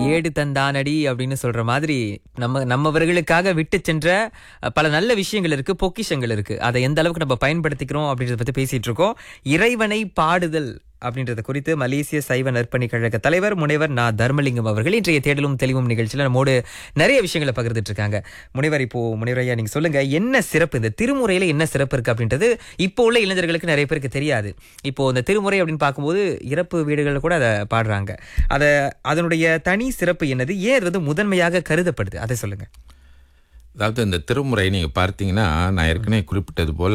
ஏடு தந்தானடி அப்படின்னு சொல்ற மாதிரி நம்மவர்களுக்காக விட்டு சென்ற பல நல்ல விஷயங்கள் இருக்கு, பொக்கிஷங்கள் இருக்கு. அதை எந்த அளவுக்கு நம்ம பயன்படுத்திக்கிறோம் அப்படின்றத பத்தி பேசிட்டு இருக்கோம். இறைவனை பாடுதல் அப்படின்றத குறித்து மலேசிய சைவ நற்பணி கழக தலைவர் முனைவர் நா தர்மலிங்கம் அவர்கள் இன்றைய தேடலும் தெளிவும் நிகழ்ச்சியில நம்மோடு நிறைய விஷயங்களை பகிர்ந்துட்டு இருக்காங்க. முனைவர், இப்போ முனைவரையா நீங்க சொல்லுங்க, என்ன சிறப்பு இந்த திருமுறையில, என்ன சிறப்பு இருக்கு அப்படின்றது இப்போ உள்ள இளைஞர்களுக்கு நிறைய பேருக்கு தெரியாது. இப்போ இந்த திருமுறை அப்படின்னு பார்க்கும்போது இறப்பு வீடுகளில் கூட அதை பாடுறாங்க. அதனுடைய தனி சிறப்பு என்னது, ஏன் அது முதன்மையாக கருதப்படுது, அதை சொல்லுங்க. அதாவது இந்த திருமுறை நீங்க பார்த்தீங்கன்னா, நான் ஏற்கனவே குறிப்பிட்டது போல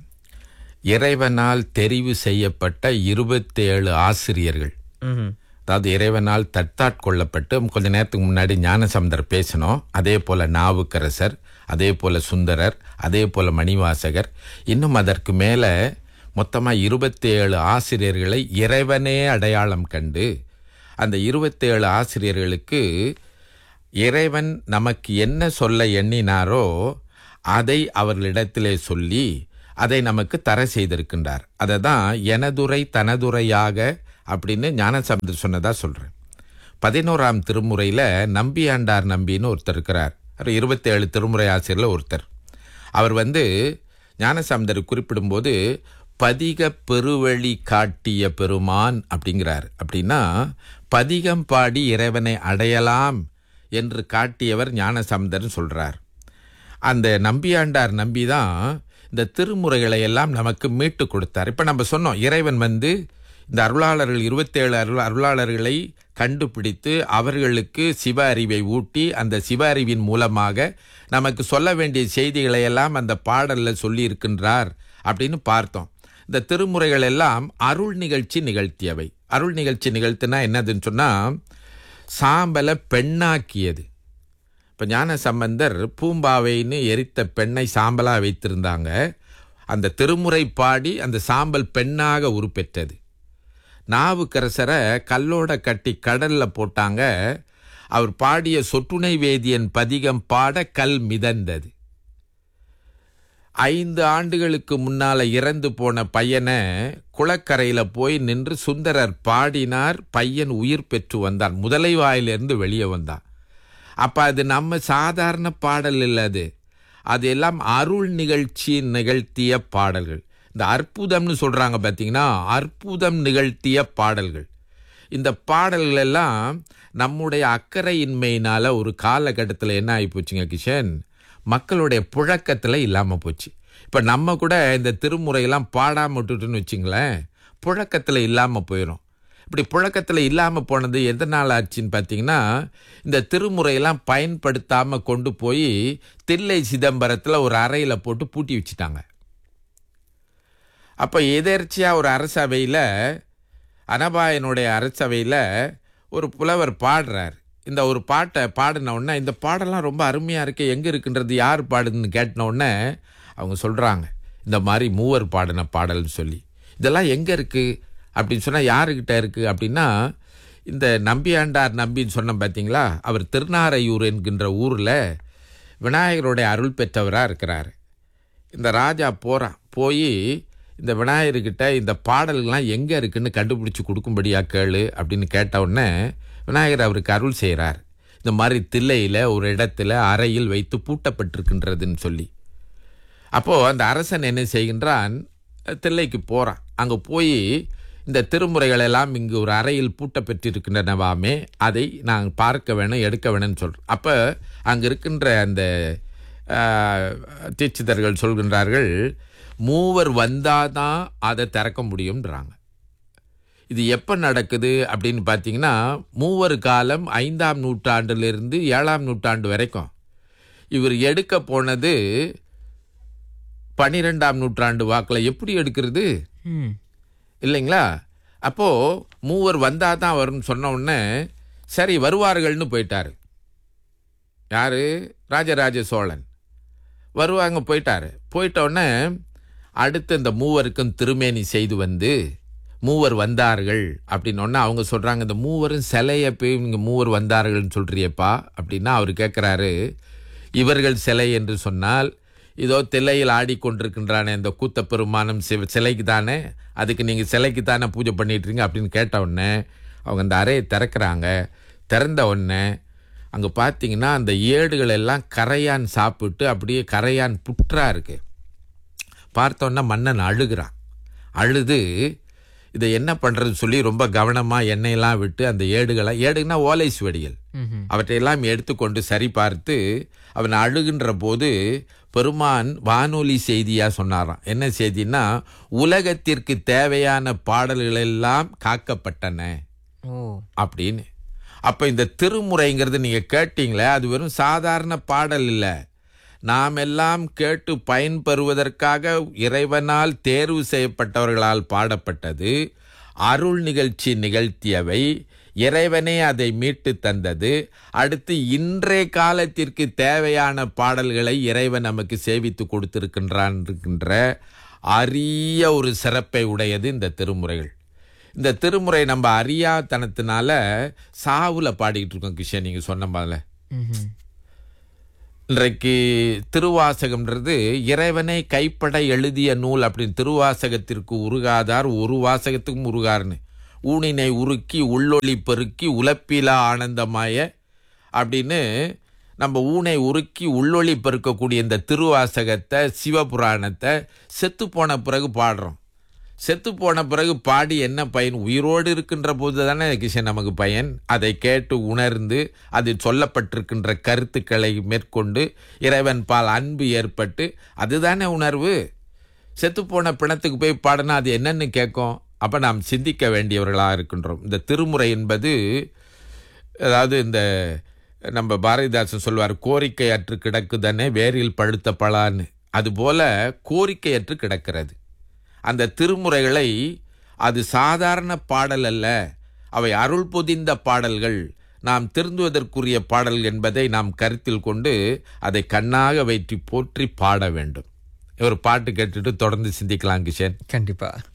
இறைவனால் தெரிவு செய்யப்பட்ட 27 ஆசிரியர்கள், அதாவது இறைவனால் தத்தாட்கொள்ளப்பட்டு கொஞ்ச நேரத்துக்கு முன்னாடி ஞானசம்பந்தர் பேசணும், அதே போல நாவுக்கரசர், அதே போல சுந்தரர், அதே போல மணிவாசகர், இன்னும் அதற்கு மேல மொத்தமாக 27 ஆசிரியர்களை இறைவனே அடையாளம் கண்டு அந்த 27 ஆசிரியர்களுக்கு இறைவன் நமக்கு என்ன சொல்ல எண்ணினாரோ அதை அவர்களிடத்திலே சொல்லி அதை நமக்கு தர செய்திருக்கின்றார். அதை தான் எனதுரை தனதுரையாக அப்படின்னு ஞானசம்பந்தர் சொன்னதா சொல்றேன். 11ஆம் திருமுறையில நம்பியாண்டார் நம்பின்னு ஒருத்தர் இருக்கிறார். 27 திருமுறை ஆசிரியர்ல ஒருத்தர். அவர் ஞானசம்பந்தர் குறிப்பிடும்போது பதிக பெருவழி காட்டிய பெருமான் அப்படிங்கிறார். அப்படின்னா பதிகம் பாடி இறைவனை அடையலாம் என்று காட்டியவர் ஞானசம்பந்தர்னு சொல்றார். அந்த நம்பியாண்டார் நம்பிதான் இந்த திருமுறைகளை எல்லாம் நமக்கு மீட்டு கொடுத்தார். இப்ப நம்ம சொன்னோம், இறைவன் இந்த அருளாளர்கள் 27 அருளாளர்களை கண்டுபிடித்து அவர்களுக்கு சிவ அறிவை ஊட்டி அந்த சிவ அறிவின் மூலமாக நமக்கு சொல்ல வேண்டிய செய்திகளை எல்லாம் அந்த பாடல்ல சொல்லி இருக்கின்றார் அப்படின்னு பார்த்தோம். இந்த திருமுறைகள் எல்லாம் அருள் நிகழ்ச்சி நிகழ்த்தியவை. அருள் நிகழ்ச்சி நிகழ்த்தினா என்னதுன்னு சொன்னா, சாம்பலை பெண்ணாக்கியது. இப்போ ஞான சம்பந்தர் பூம்பாவைன்னு எரித்த பெண்ணை சாம்பலாக வைத்திருந்தாங்க. அந்த திருமுறை பாடி அந்த சாம்பல் பெண்ணாக உருப்பெற்றது. நாவுக்கரசரை கல்லோட கட்டி கடல்ல போட்டாங்க. அவர் பாடிய சொட்டுணை வேதியன் பதிகம் பாட கல் மிதந்தது. 5 ஆண்டுகளுக்கு முன்னால இறந்து போன பையனை குளக்கரையில போய் நின்று சுந்தரர் பாடினார். பையன் உயிர் பெற்று வந்தான், முதலை வாயிலிருந்து வெளியே வந்தான். அப்ப அது நம்ம சாதாரண பாடல் இல்லை, அது எல்லாம் அருள் நிகழ்ச்சி நிகழ்த்திய பாடல்கள். இந்த அற்புதம்னு சொல்றாங்க பார்த்தீங்கன்னா, அற்புதம் நிகழ்த்திய பாடல்கள். இந்த பாடல்கள் எல்லாம் நம்முடைய அக்கறையின்மையினால ஒரு காலகட்டத்தில் என்ன ஆகி போச்சுங்க கிஷன், மக்களுடைய புழக்கத்தில் இல்லாமல் போச்சு. இப்போ நம்ம கூட இந்த திருமுறையெல்லாம் பாடாம விட்டுட்டுன்னு வச்சுங்களேன், புழக்கத்தில் இல்லாமல் போயிடும். இப்படி புழக்கத்தில் இல்லாமல் போனது எதனால் ஆச்சுன்னு பார்த்தீங்கன்னா, இந்த திருமுறையெல்லாம் பயன்படுத்தாமல் கொண்டு போய் தில்லை சிதம்பரத்தில் ஒரு அறையில் போட்டு பூட்டி வச்சுட்டாங்க. அப்போ எதேர்ச்சியாக ஒரு அரசவையில், அனபாயனுடைய அரசவையில் ஒரு புலவர் பாடுறார். இந்த ஒரு பாட்டை பாடின உடனே, இந்த பாடெல்லாம் ரொம்ப அருமையாக இருக்கு, எங்கே இருக்குன்றது, யார் பாடுதுன்னு கேட்டின உடனே அவங்க சொல்கிறாங்க, இந்த மாதிரி மூவர் பாடின பாடல்னு சொல்லி. இதெல்லாம் எங்கே இருக்குது அப்படின்னு சொன்னால், யாருக்கிட்ட இருக்குது அப்படின்னா, இந்த நம்பியாண்டார் நம்பின்னு சொன்ன பார்த்தீங்களா, அவர் திருநாரையூர் என்கின்ற ஊரில் விநாயகருடைய அருள் பெற்றவராக இருக்கிறார். இந்த ராஜா போய் இந்த விநாயகர்கிட்ட இந்த பாடல்கள்லாம் எங்கே இருக்குன்னு கண்டுபிடிச்சி கொடுக்கும்படியா கேளு அப்படின்னு கேட்ட உடனே விநாயகர் அவருக்கு அருள் செய்கிறார். இந்த மாதிரி தில்லையில் ஒரு இடத்துல அறையில் வைத்து பூட்டப்பட்டிருக்கின்றதுன்னு சொல்லி. அப்போது அந்த அரசன் என்ன செய்கின்றான், தில்லைக்கு போகிறான். அங்கே போய் இந்த திருமுறைகள் எல்லாம் இங்கு ஒரு அறையில் பூட்ட பெற்றிருக்கின்றனவாமே, அதை நாங்கள் பார்க்க வேணும், எடுக்க வேணும்னு சொல்கிறோம். அப்போ அங்கே இருக்கின்ற அந்த தீட்சிதர்கள் சொல்கின்றார்கள், மூவர் வந்தாதான் அதை திறக்க முடியும்ன்றாங்க. இது எப்போ நடக்குது அப்படின்னு பார்த்தீங்கன்னா, மூவர் காலம் 5ஆம் நூற்றாண்டிலிருந்து 7ஆம் நூற்றாண்டு வரைக்கும். இவர் எடுக்க போனது 12ஆம் நூற்றாண்டு வாக்கில். எப்படி எடுக்கிறது இல்லைங்களா? அப்போது மூவர் வந்தால் தான் வரும்னு சொன்ன உடனே சரி வருவார்கள்னு போயிட்டார். யார்? ராஜராஜ சோழன் வருவாங்க, போயிட்டார். போயிட்ட உடனே அடுத்து இந்த மூவருக்கும் திருமேனி செய்து மூவர் வந்தார்கள் அப்படின்னோடனே அவங்க சொல்கிறாங்க, இந்த மூவரும் சிலையை போய் இங்கே மூவர் வந்தார்கள்னு சொல்கிறியப்பா அப்படின்னா அவர் கேட்குறாரு, இவர்கள் சிலை என்று சொன்னால் இதோ தில்லையில் ஆடிக்கொண்டிருக்கின்றானே இந்த கூத்த பெருமானம் சிலைக்கு தானே, அதுக்கு நீங்கள் சிலைக்கு தானே பூஜை பண்ணிட்டுருங்க அப்படின்னு கேட்ட உடனே அவங்க அந்த அறையை திறக்கிறாங்க. திறந்த உடனே அங்கே பார்த்தீங்கன்னா அந்த ஏடுகள் எல்லாம் கரையான் சாப்பிட்டு அப்படியே கரையான் புற்றா இருக்கு. பார்த்தோன்னா மன்னன் அழுகிறான். அழுது இதை என்ன பண்ணுறதுன்னு சொல்லி ரொம்ப கவனமாக எண்ணெயெல்லாம் விட்டு அந்த ஏடுனா ஓலை சுவடிகள் அவற்றையெல்லாம் எடுத்துக்கொண்டு சரி பார்த்து அவன் அழுகின்ற போது பெருமான் வானொலி செய்தியாக சொன்னாராம். என்ன செய்தின்னா, உலகத்திற்கு தேவையான பாடல்கள் எல்லாம் காக்கப்பட்டன அப்படின்னு. அப்போ இந்த திருமுறைங்கிறது நீங்கள் கேட்டீங்களே, அது வெறும் சாதாரண பாடல் இல்லை. நாம் எல்லாம் கேட்டு பயன்பெறுவதற்காக இறைவனால் தேர்வு செய்யப்பட்டவர்களால் பாடப்பட்டது. அருள் நிகழ்ச்சி நிகழ்த்தியவை, இறைவனே அதை மீட்டு தந்தது. அடுத்து இன்றைய காலத்திற்கு தேவையான பாடல்களை இறைவன் நமக்கு சேவித்து கொடுத்திருக்கின்றான் இருக்கின்ற அரிய ஒரு சிறப்பை உடையது இந்த திருமுறைகள். இந்த திருமுறை நம்ம அறியாதனத்தினால சாவுல பாடிக்கிட்டு இருக்கோம். கிஷன், நீங்க சொன்ன மாதிரி இன்றைக்கு திருவாசகம்ன்றது இறைவனை கைப்பட எழுதிய நூல் அப்படின்னு. திருவாசகத்திற்கு உருகாதார் ஒரு வாசகத்துக்கும் உருகார்னு. ஊனினை உருக்கி உள்ளொளி பெருக்கி உலப்பிலா ஆனந்தமாய அப்படின்னு நம்ம ஊனை உருக்கி உள்ளொளி பெருக்கக்கூடிய இந்த திருவாசகத்தை, சிவபுராணத்தை செத்து போன பிறகு பாடுறோம். செத்து போன பிறகு பாடி என்ன பயன்? உயிரோடு இருக்கின்ற போது தானே கிஷன் நமக்கு பயன். அதை கேட்டு உணர்ந்து அதில் சொல்லப்பட்டிருக்கின்ற கருத்துக்களை மேற்கொண்டு இறைவன் பால் அன்பு ஏற்பட்டு அதுதானே உணர்வு. செத்துப்போன பிணத்துக்கு போய் பாடினா அது என்னன்னு கேட்கும். அப்போ நாம் சிந்திக்க வேண்டியவர்களாக இருக்கின்றோம். இந்த திருமுறை என்பது, அதாவது இந்த நம்ம பாரதிதாசன் சொல்வார், கோரிக்கையற்று கிடக்குதானே வேரில் பழுத்த பழான்னு. அதுபோல கோரிக்கையற்று கிடக்கிறது அந்த திருமுறைகளை. அது சாதாரண பாடல் அல்ல, அவை அருள் பொதிந்த பாடல்கள், நாம் திருந்துவதற்குரிய பாடல் என்பதை நாம் கருத்தில் கொண்டு அதை கண்ணாக வைத்து போற்றி பாட வேண்டும். ஒரு பாட்டு கேட்டுட்டு தொடர்ந்து சிந்திக்கலாம் கிஷன். கண்டிப்பா.